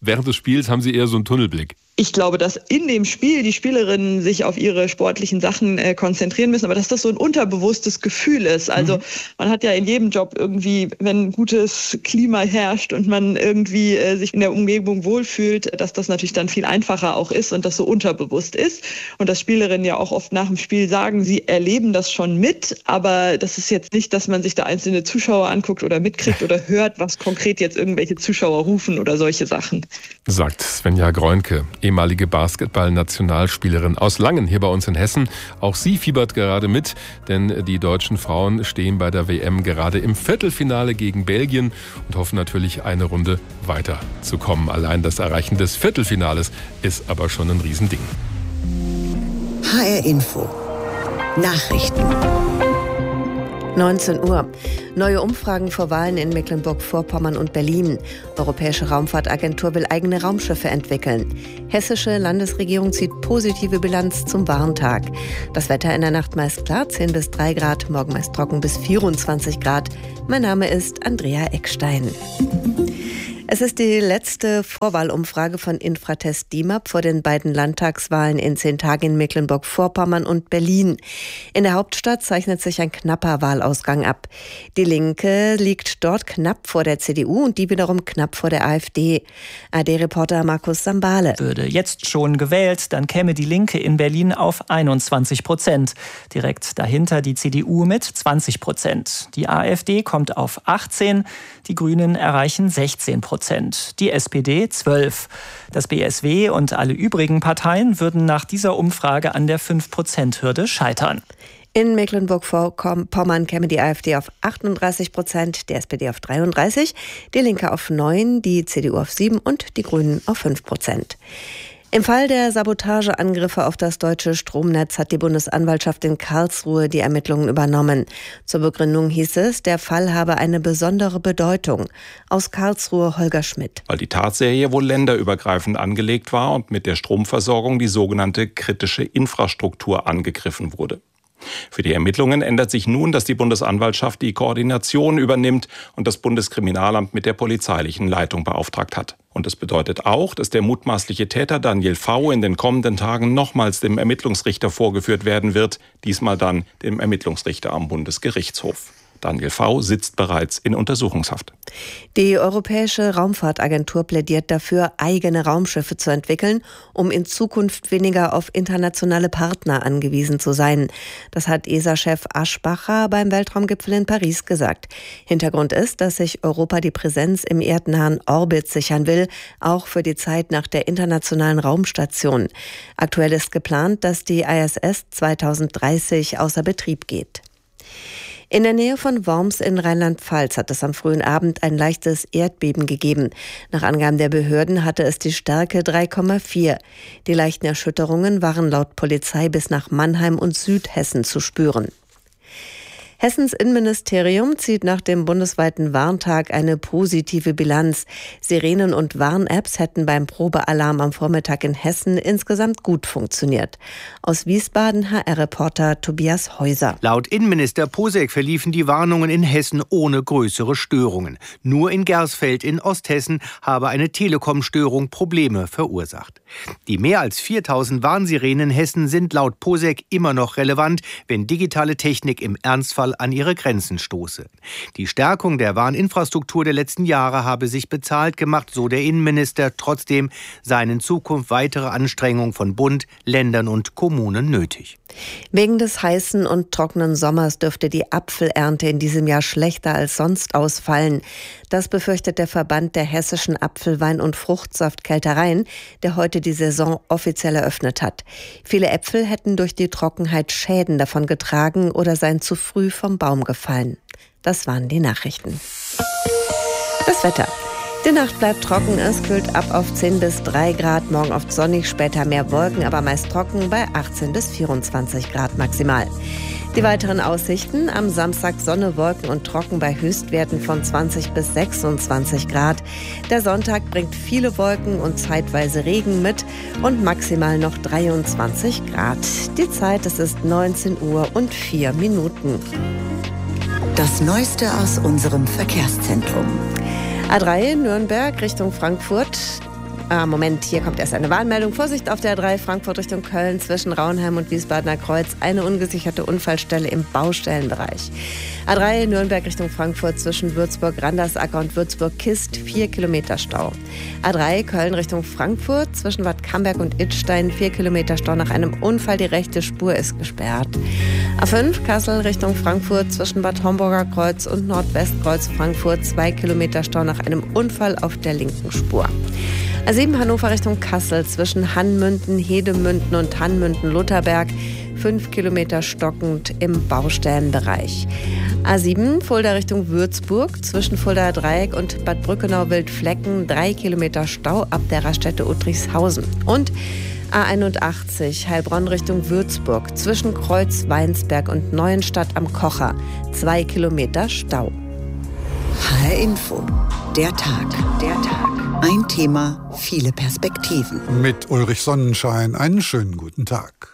während des Spiels haben Sie eher so einen Tunnelblick?
Ich glaube, dass in dem Spiel die Spielerinnen sich auf ihre sportlichen Sachen konzentrieren müssen, aber dass das so ein unterbewusstes Gefühl ist. Also man hat ja in jedem Job irgendwie, wenn ein gutes Klima herrscht und man irgendwie sich in der Umgebung wohlfühlt, dass das natürlich dann viel einfacher auch ist und das so unterbewusst ist. Und dass Spielerinnen ja auch oft nach dem Spiel sagen, sie erleben das schon mit, aber das ist jetzt nicht, dass man sich da einzelne Zuschauer anguckt oder mitkriegt oder hört, was konkret jetzt irgendwelche Zuschauer rufen oder solche Sachen.
Sagt Svenja Groenke, ehemalige Basketball-Nationalspielerin aus Langen hier bei uns in Hessen. Auch sie fiebert gerade mit, denn die deutschen Frauen stehen bei der WM gerade im Viertelfinale gegen Belgien und hoffen natürlich, eine Runde weiterzukommen. Allein das Erreichen des Viertelfinales ist aber schon ein Riesending.
HR Info. Nachrichten.
19 Uhr. Neue Umfragen vor Wahlen in Mecklenburg-Vorpommern und Berlin. Europäische Raumfahrtagentur will eigene Raumschiffe entwickeln. Hessische Landesregierung zieht positive Bilanz zum Warntag. Das Wetter in der Nacht meist klar, 10 bis 3 Grad, morgen meist trocken bis 24 Grad. Mein Name ist Andrea Eckstein. Es ist die letzte Vorwahlumfrage von Infratest DIMAP vor den beiden Landtagswahlen in 10 Tagen in Mecklenburg-Vorpommern und Berlin. In der Hauptstadt zeichnet sich ein knapper Wahlausgang ab. Die Linke liegt dort knapp vor der CDU und die wiederum knapp vor der AfD. ARD-Reporter Markus Sambale.
Würde jetzt schon gewählt, dann käme die Linke in Berlin auf 21%. Direkt dahinter die CDU mit 20%. Die AfD kommt auf 18%, die Grünen erreichen 16%. Die SPD 12%. Das BSW und alle übrigen Parteien würden nach dieser Umfrage an der 5%-Hürde scheitern.
In Mecklenburg-Vorpommern käme die AfD auf 38%, die SPD auf 33%, die Linke auf 9%, die CDU auf 7% und die Grünen auf 5%. Im Fall der Sabotageangriffe auf das deutsche Stromnetz hat die Bundesanwaltschaft in Karlsruhe die Ermittlungen übernommen. Zur Begründung hieß es, der Fall habe eine besondere Bedeutung. Aus Karlsruhe Holger Schmidt.
Weil die Tatserie wohl länderübergreifend angelegt war und mit der Stromversorgung die sogenannte kritische Infrastruktur angegriffen wurde. Für die Ermittlungen ändert sich nun, dass die Bundesanwaltschaft die Koordination übernimmt und das Bundeskriminalamt mit der polizeilichen Leitung beauftragt hat. Und es bedeutet auch, dass der mutmaßliche Täter Daniel V. in den kommenden Tagen nochmals dem Ermittlungsrichter vorgeführt werden wird, diesmal dann dem Ermittlungsrichter am Bundesgerichtshof. Daniel V. sitzt bereits in Untersuchungshaft.
Die Europäische Raumfahrtagentur plädiert dafür, eigene Raumschiffe zu entwickeln, um in Zukunft weniger auf internationale Partner angewiesen zu sein. Das hat ESA-Chef Aschbacher beim Weltraumgipfel in Paris gesagt. Hintergrund ist, dass sich Europa die Präsenz im erdnahen Orbit sichern will, auch für die Zeit nach der internationalen Raumstation. Aktuell ist geplant, dass die ISS 2030 außer Betrieb geht. In der Nähe von Worms in Rheinland-Pfalz hat es am frühen Abend ein leichtes Erdbeben gegeben. Nach Angaben der Behörden hatte es die Stärke 3,4. Die leichten Erschütterungen waren laut Polizei bis nach Mannheim und Südhessen zu spüren. Hessens Innenministerium zieht nach dem bundesweiten Warntag eine positive Bilanz. Sirenen und Warn-Apps hätten beim Probealarm am Vormittag in Hessen insgesamt gut funktioniert. Aus Wiesbaden HR-Reporter Tobias Häuser.
Laut Innenminister Posek verliefen die Warnungen in Hessen ohne größere Störungen. Nur in Gersfeld in Osthessen habe eine Telekom-Störung Probleme verursacht. Die mehr als 4000 Warnsirenen in Hessen sind laut Posek immer noch relevant, wenn digitale Technik im Ernstfall an ihre Grenzen stoße. Die Stärkung der Warninfrastruktur der letzten Jahre habe sich bezahlt gemacht, so der Innenminister. Trotzdem seien in Zukunft weitere Anstrengungen von Bund, Ländern und Kommunen nötig.
Wegen des heißen und trockenen Sommers dürfte die Apfelernte in diesem Jahr schlechter als sonst ausfallen. Das befürchtet der Verband der hessischen Apfelwein- und Fruchtsaftkältereien, der heute die Saison offiziell eröffnet hat. Viele Äpfel hätten durch die Trockenheit Schäden davon getragen oder seien zu früh vom Baum gefallen. Das waren die Nachrichten. Das Wetter. Die Nacht bleibt trocken, es kühlt ab auf 10 bis 3 Grad, morgen oft sonnig, später mehr Wolken, aber meist trocken bei 18 bis 24 Grad maximal. Die weiteren Aussichten: am Samstag Sonne, Wolken und trocken bei Höchstwerten von 20 bis 26 Grad. Der Sonntag bringt viele Wolken und zeitweise Regen mit und maximal noch 23 Grad. Die Zeit, es ist 19 Uhr und 4 Minuten.
Das Neueste aus unserem Verkehrszentrum.
A3 Nürnberg Richtung Frankfurt. Moment, hier kommt erst eine Warnmeldung. Vorsicht auf der A3 Frankfurt Richtung Köln zwischen Raunheim und Wiesbadener Kreuz. Eine ungesicherte Unfallstelle im Baustellenbereich. A3 Nürnberg Richtung Frankfurt zwischen Würzburg-Randersacker und Würzburg-Kist 4 Kilometer Stau. A3 Köln Richtung Frankfurt zwischen Bad Camberg und Idstein 4 Kilometer Stau nach einem Unfall. Die rechte Spur ist gesperrt. A5 Kassel Richtung Frankfurt zwischen Bad Homburger Kreuz und Nordwestkreuz Frankfurt 2 Kilometer Stau nach einem Unfall auf der linken Spur. A7 Hannover Richtung Kassel zwischen Hannmünden, Hedemünden und Hannmünden-Lutherberg 5 Kilometer stockend im Baustellenbereich. A7 Fulda Richtung Würzburg zwischen Fuldaer Dreieck und Bad Brückenau-Wildflecken 3 Kilometer Stau ab der Raststätte Uttrichshausen. Und A81 Heilbronn Richtung Würzburg zwischen Kreuz Weinsberg und Neuenstadt am Kocher 2 Kilometer Stau.
HR Info, der Tag. Ein Thema, viele Perspektiven.
Mit Ulrich Sonnenschein einen schönen guten Tag.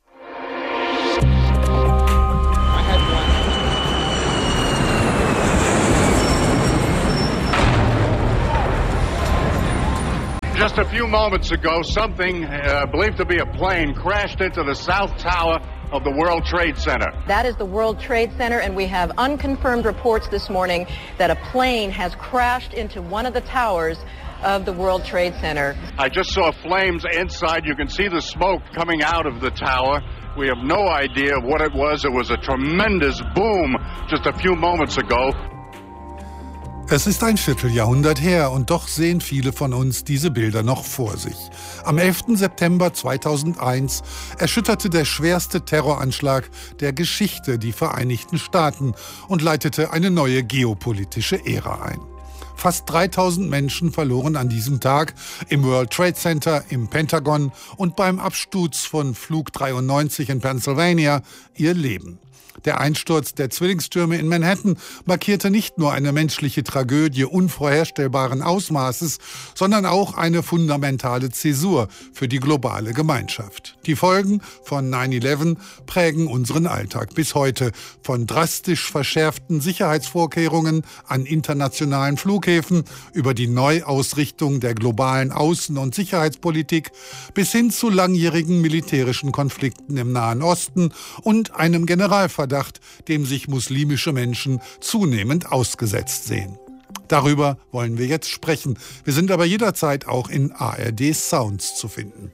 Just a few moments ago, something believed to be a plane crashed into the South Tower of the World Trade Center.
That is the World Trade Center, and we have unconfirmed reports this morning that a plane has crashed into one of the towers of the World Trade Center.
I just saw flames inside. You can see the smoke coming out of the tower. We have no idea what it was. It was a tremendous boom just a few moments ago.
Es ist ein Vierteljahrhundert her und doch sehen viele von uns diese Bilder noch vor sich. Am 11. September 2001 erschütterte der schwerste Terroranschlag der Geschichte die Vereinigten Staaten und leitete eine neue geopolitische Ära ein. Fast 3000 Menschen verloren an diesem Tag im World Trade Center, im Pentagon und beim Absturz von Flug 93 in Pennsylvania ihr Leben. Der Einsturz der Zwillingstürme in Manhattan markierte nicht nur eine menschliche Tragödie unvorherstellbaren Ausmaßes, sondern auch eine fundamentale Zäsur für die globale Gemeinschaft. Die Folgen von 9/11 prägen unseren Alltag bis heute, von drastisch verschärften Sicherheitsvorkehrungen an internationalen Flughäfen über die Neuausrichtung der globalen Außen- und Sicherheitspolitik bis hin zu langjährigen militärischen Konflikten im Nahen Osten und einem Generalverdacht, dem sich muslimische Menschen zunehmend ausgesetzt sehen. Darüber wollen wir jetzt sprechen. Wir sind aber jederzeit auch in ARD Sounds zu finden.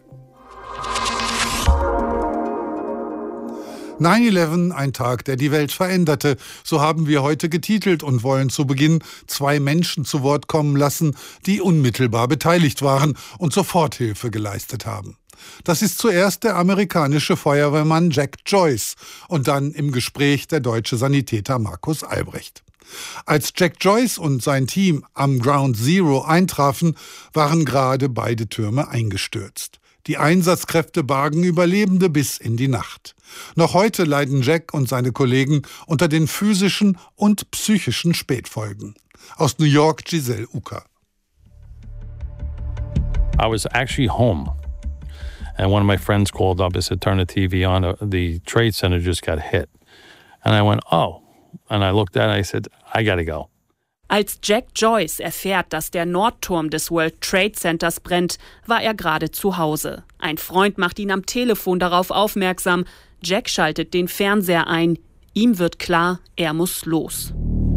9/11, ein Tag, der die Welt veränderte. So haben wir heute getitelt und wollen zu Beginn 2 Menschen zu Wort kommen lassen, die unmittelbar beteiligt waren und Soforthilfe geleistet haben. Das ist zuerst der amerikanische Feuerwehrmann Jack Joyce und dann im Gespräch der deutsche Sanitäter Markus Albrecht. Als Jack Joyce und sein Team am Ground Zero eintrafen, waren gerade beide Türme eingestürzt. Die Einsatzkräfte bargen Überlebende bis in die Nacht. Noch heute leiden Jack und seine Kollegen unter den physischen und psychischen Spätfolgen. Aus New York Giselle Ucker.
I was actually home. And one of my friends called up and said, turn the TV on, the Trade Center just got hit. And I went, oh. And I looked at it and I said, I gotta go.
Als Jack Joyce erfährt, dass der Nordturm des World Trade Centers brennt, war er gerade zu Hause. Ein Freund macht ihn am Telefon darauf aufmerksam. Jack schaltet den Fernseher ein. Ihm wird klar, er muss los.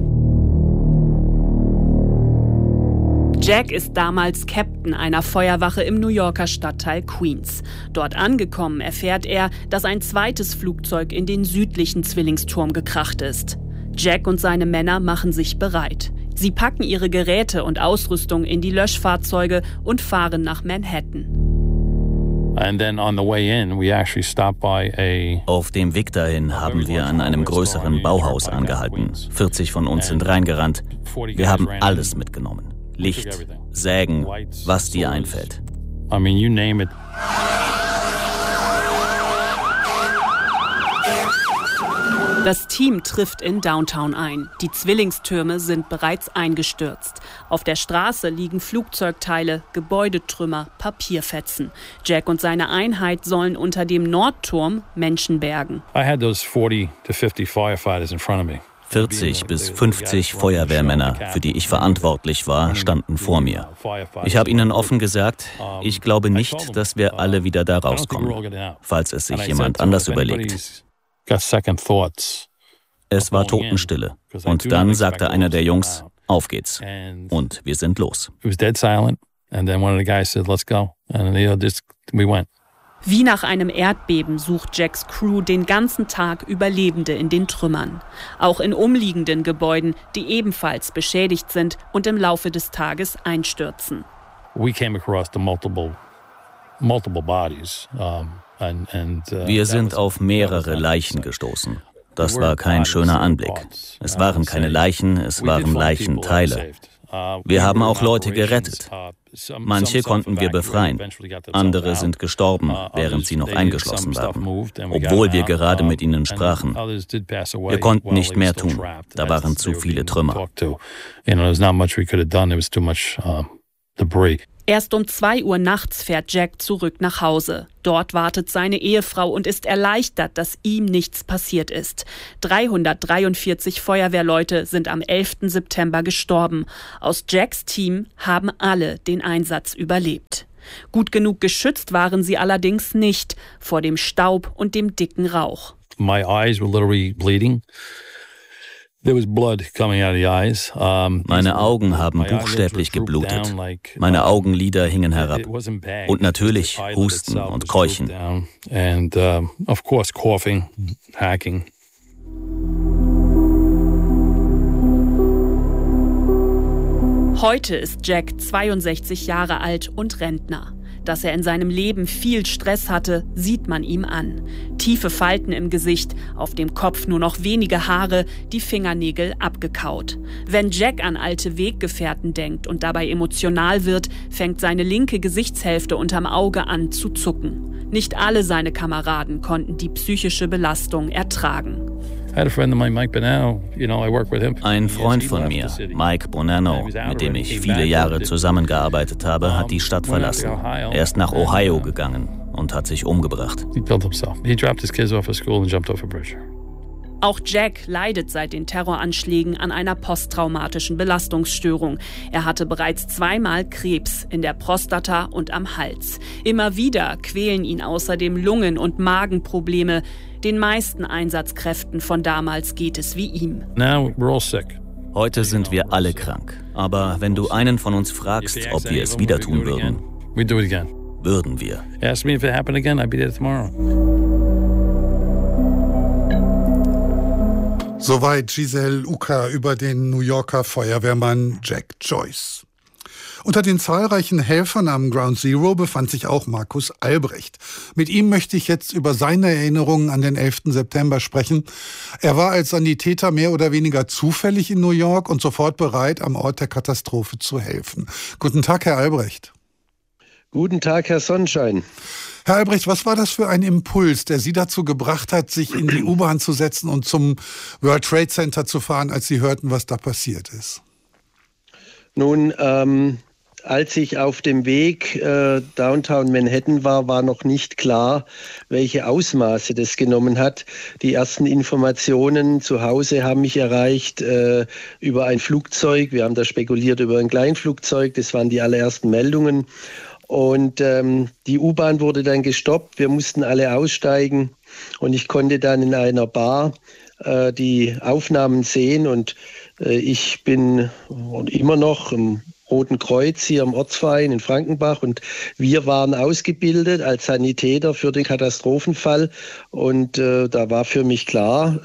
Jack ist damals Captain einer Feuerwache im New Yorker Stadtteil Queens. Dort angekommen erfährt er, dass ein zweites Flugzeug in den südlichen Zwillingsturm gekracht ist. Jack und seine Männer machen sich bereit. Sie packen ihre Geräte und Ausrüstung in die Löschfahrzeuge und fahren nach Manhattan.
Auf dem Weg dahin haben wir an einem größeren Bauhaus angehalten. 40 von uns sind reingerannt. Wir haben alles mitgenommen. Licht, Sägen, was dir einfällt.
I mean, you name it.
Das Team trifft in Downtown ein. Die Zwillingstürme sind bereits eingestürzt. Auf der Straße liegen Flugzeugteile, Gebäudetrümmer, Papierfetzen. Jack und seine Einheit sollen unter dem Nordturm Menschen bergen.
I had those 40 to 50 firefighters in front of me.
40 bis 50 Feuerwehrmänner, für die ich verantwortlich war, standen vor mir. Ich habe ihnen offen gesagt, ich glaube nicht, dass wir alle wieder da rauskommen, falls es sich jemand anders überlegt. Es war Totenstille. Und dann sagte einer der Jungs, auf geht's. Und wir sind los.
Wie nach einem Erdbeben sucht Jacks Crew den ganzen Tag Überlebende in den Trümmern. Auch in umliegenden Gebäuden, die ebenfalls beschädigt sind und im Laufe des Tages einstürzen.
Wir sind auf mehrere Leichen gestoßen. Das war kein schöner Anblick. Es waren keine Leichen, es waren Leichenteile. Wir haben auch Leute gerettet. Manche konnten wir befreien. Andere sind gestorben, während sie noch eingeschlossen waren, obwohl wir gerade mit ihnen sprachen. Wir konnten nicht mehr tun. Da waren zu viele Trümmer.
Erst um 2 Uhr nachts fährt Jack zurück nach Hause. Dort wartet seine Ehefrau und ist erleichtert, dass ihm nichts passiert ist. 343 Feuerwehrleute sind am 11. September gestorben. Aus Jacks Team haben alle den Einsatz überlebt. Gut genug geschützt waren sie allerdings nicht vor dem Staub und dem dicken Rauch.
My eyes were literally bleeding.
Meine Augen haben buchstäblich geblutet. Meine Augenlider hingen herab. Und natürlich Husten und Keuchen.
Heute ist Jack 62 Jahre alt und Rentner. Dass er in seinem Leben viel Stress hatte, sieht man ihm an. Tiefe Falten im Gesicht, auf dem Kopf nur noch wenige Haare, die Fingernägel abgekaut. Wenn Jack an alte Weggefährten denkt und dabei emotional wird, fängt seine linke Gesichtshälfte unterm Auge an zu zucken. Nicht alle seine Kameraden konnten die psychische Belastung ertragen.
Ein Freund von mir, Mike Bonanno, mit dem ich viele Jahre zusammengearbeitet habe, hat die Stadt verlassen. Er ist nach Ohio gegangen und hat sich umgebracht.
Auch Jack leidet seit den Terroranschlägen an einer posttraumatischen Belastungsstörung. Er hatte bereits 2-mal Krebs in der Prostata und am Hals. Immer wieder quälen ihn außerdem Lungen- und Magenprobleme. Den meisten Einsatzkräften von damals geht es wie ihm.
Heute sind wir alle krank. Aber wenn du einen von uns fragst, ob wir es wieder tun würden, würden wir.
Soweit Giselle Uka über den New Yorker Feuerwehrmann Jack Joyce. Unter den zahlreichen Helfern am Ground Zero befand sich auch Markus Albrecht. Mit ihm möchte ich jetzt über seine Erinnerungen an den 11. September sprechen. Er war als Sanitäter mehr oder weniger zufällig in New York und sofort bereit, am Ort der Katastrophe zu helfen. Guten Tag, Herr Albrecht.
Guten Tag, Herr Sonnenschein.
Herr Albrecht, was war das für ein Impuls, der Sie dazu gebracht hat, sich in die U-Bahn zu setzen und zum World Trade Center zu fahren, als Sie hörten, was da passiert ist?
Nun, als ich auf dem Weg Downtown Manhattan war, war noch nicht klar, welche Ausmaße das genommen hat. Die ersten Informationen zu Hause haben mich erreicht über ein Flugzeug. Wir haben da spekuliert über ein Kleinflugzeug. Das waren die allerersten Meldungen. Und die U-Bahn wurde dann gestoppt. Wir mussten alle aussteigen. Und ich konnte dann in einer Bar die Aufnahmen sehen. Und ich bin immer noch im Roten Kreuz hier im Ortsverein in Frankenbach und wir waren ausgebildet als Sanitäter für den Katastrophenfall und da war für mich klar,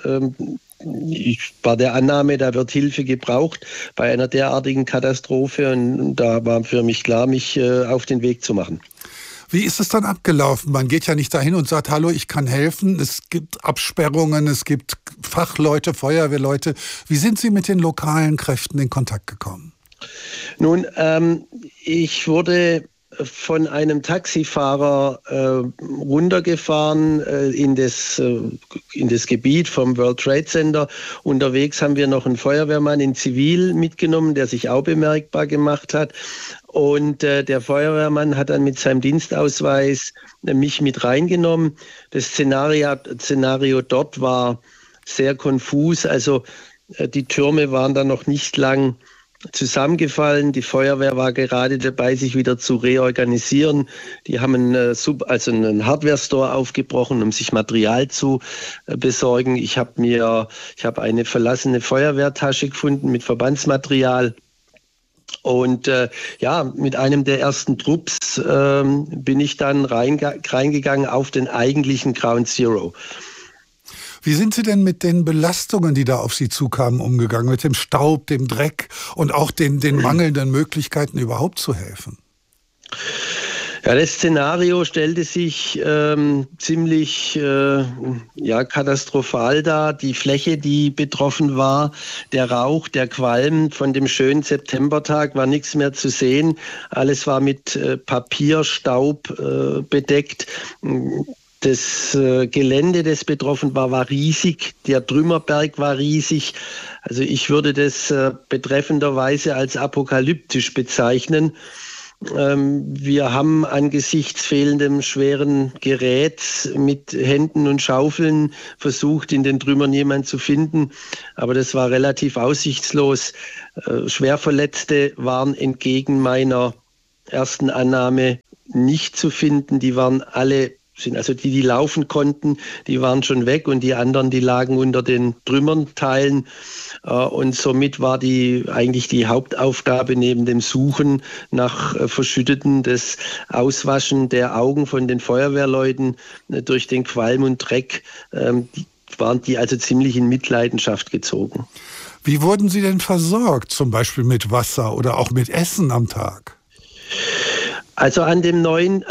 ich war der Annahme, da wird Hilfe gebraucht bei einer derartigen Katastrophe und da war für mich klar, mich auf den Weg zu machen.
Wie ist es dann abgelaufen? Man geht ja nicht dahin und sagt, hallo, ich kann helfen. Es gibt Absperrungen, es gibt Fachleute, Feuerwehrleute. Wie sind Sie mit den lokalen Kräften in Kontakt gekommen?
Nun, ich wurde von einem Taxifahrer runtergefahren in das Gebiet vom World Trade Center. Unterwegs haben wir noch einen Feuerwehrmann in Zivil mitgenommen, der sich auch bemerkbar gemacht hat. Und der Feuerwehrmann hat dann mit seinem Dienstausweis mich mit reingenommen. Das Szenario dort war sehr konfus. Also Die Türme waren dann noch nicht lang zusammengefallen. Die Feuerwehr war gerade dabei, sich wieder zu reorganisieren. Die haben einen Hardware-Store aufgebrochen, um sich Material zu besorgen. Ich habe eine verlassene Feuerwehrtasche gefunden mit Verbandsmaterial. Und mit einem der ersten Trupps bin ich dann reingegangen auf den eigentlichen Ground Zero.
Wie sind Sie denn mit den Belastungen, die da auf Sie zukamen, umgegangen? Mit dem Staub, dem Dreck und auch den mangelnden Möglichkeiten, überhaupt zu helfen?
Ja, das Szenario stellte sich ziemlich katastrophal dar. Die Fläche, die betroffen war, der Rauch, der Qualm von dem schönen Septembertag war nichts mehr zu sehen. Alles war mit Papierstaub bedeckt. Das Gelände, das betroffen war riesig. Der Trümmerberg war riesig. Also ich würde das betreffenderweise als apokalyptisch bezeichnen. Wir haben angesichts fehlendem schweren Geräts mit Händen und Schaufeln versucht, in den Trümmern jemanden zu finden. Aber das war relativ aussichtslos. Schwerverletzte waren entgegen meiner ersten Annahme nicht zu finden. Die waren alle, also die laufen konnten, die waren schon weg und die anderen, die lagen unter den Trümmerteilen. Und somit war eigentlich die Hauptaufgabe neben dem Suchen nach Verschütteten das Auswaschen der Augen von den Feuerwehrleuten durch den Qualm und Dreck, waren die also ziemlich in Mitleidenschaft gezogen.
Wie wurden Sie denn versorgt, zum Beispiel mit Wasser oder auch mit Essen am Tag?
Also an dem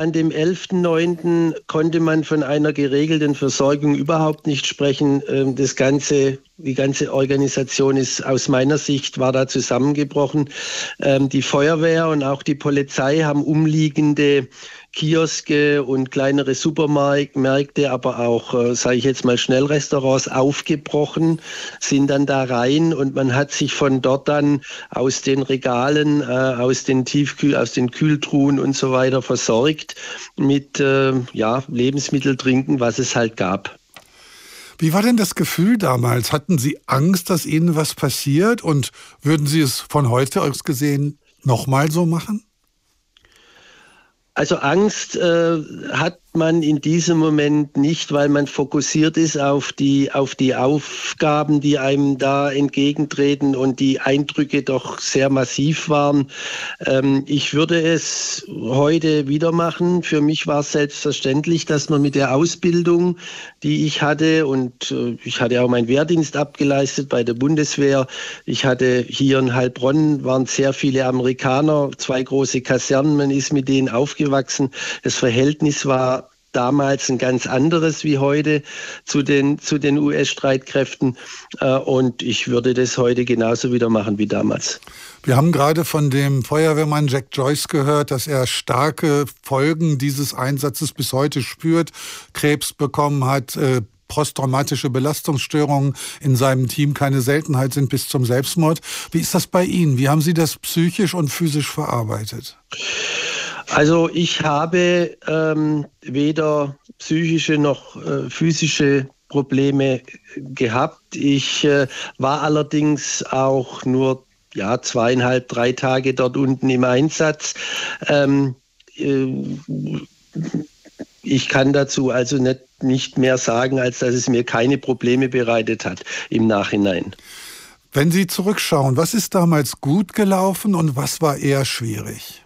11.9. konnte man von einer geregelten Versorgung überhaupt nicht sprechen. Die ganze Organisation war da zusammengebrochen. Die Feuerwehr und auch die Polizei haben umliegende Kioske und kleinere Supermärkte, aber auch, sage ich jetzt mal, Schnellrestaurants aufgebrochen, sind dann da rein und man hat sich von dort dann aus den Regalen, aus den Kühltruhen und so weiter versorgt mit Lebensmittel, Trinken, was es halt gab.
Wie war denn das Gefühl damals? Hatten Sie Angst, dass Ihnen was passiert? Und würden Sie es von heute aus gesehen nochmal so machen?
Also Angst hat man in diesem Moment nicht, weil man fokussiert ist auf die Aufgaben, die einem da entgegentreten und die Eindrücke doch sehr massiv waren. Ich würde es heute wieder machen. Für mich war es selbstverständlich, dass man mit der Ausbildung, die ich hatte, und ich hatte auch meinen Wehrdienst abgeleistet bei der Bundeswehr. Ich hatte hier in Heilbronn, waren sehr viele Amerikaner, 2 große Kasernen, man ist mit denen aufgewachsen. Das Verhältnis war damals ein ganz anderes wie heute zu den US-Streitkräften. Und ich würde das heute genauso wieder machen wie damals.
Wir haben gerade von dem Feuerwehrmann Jack Joyce gehört, dass er starke Folgen dieses Einsatzes bis heute spürt, Krebs bekommen hat, posttraumatische Belastungsstörungen in seinem Team keine Seltenheit sind bis zum Selbstmord. Wie ist das bei Ihnen? Wie haben Sie das psychisch und physisch verarbeitet?
Also ich habe weder psychische noch physische Probleme gehabt. Ich war allerdings auch nur 2,5, 3 Tage dort unten im Einsatz. Ich kann dazu also nicht mehr sagen, als dass es mir keine Probleme bereitet hat im Nachhinein.
Wenn Sie zurückschauen, was ist damals gut gelaufen und was war eher schwierig?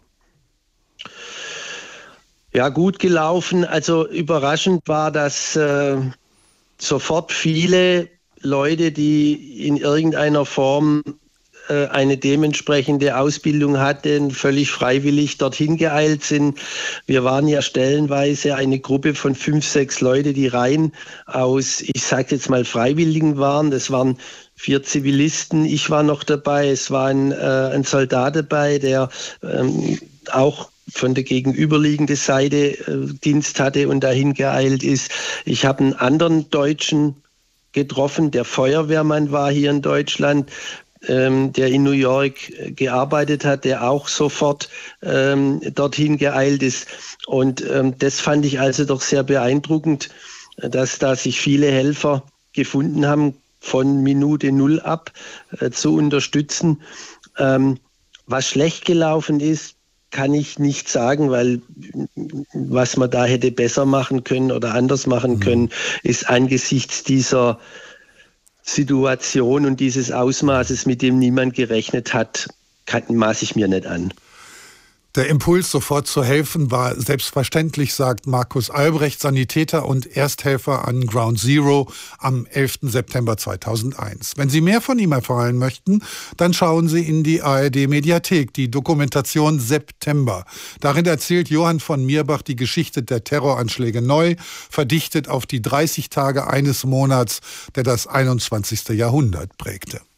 Ja, gut gelaufen. Also überraschend war, dass sofort viele Leute, die in irgendeiner Form eine dementsprechende Ausbildung hatten, völlig freiwillig dorthin geeilt sind. Wir waren ja stellenweise eine Gruppe von 5, 6 Leute, die rein aus, ich sage jetzt mal, Freiwilligen waren. Das waren 4 Zivilisten. Ich war noch dabei. Es war ein Soldat dabei, der auch von der gegenüberliegenden Seite Dienst hatte und dahin geeilt ist. Ich habe einen anderen Deutschen getroffen, der Feuerwehrmann war hier in Deutschland, der in New York gearbeitet hat, der auch sofort dorthin geeilt ist. Und das fand ich also doch sehr beeindruckend, dass da sich viele Helfer gefunden haben, von Minute Null ab zu unterstützen. Was schlecht gelaufen ist, kann ich nicht sagen, weil was man da hätte besser machen können oder anders machen können, ist angesichts dieser Situation und dieses Ausmaßes, mit dem niemand gerechnet hat, maße ich mir nicht an.
Der Impuls, sofort zu helfen, war selbstverständlich, sagt Markus Albrecht, Sanitäter und Ersthelfer an Ground Zero am 11. September 2001. Wenn Sie mehr von ihm erfahren möchten, dann schauen Sie in die ARD-Mediathek, die Dokumentation September. Darin erzählt Johann von Mirbach die Geschichte der Terroranschläge neu, verdichtet auf die 30 Tage eines Monats, der das 21. Jahrhundert prägte.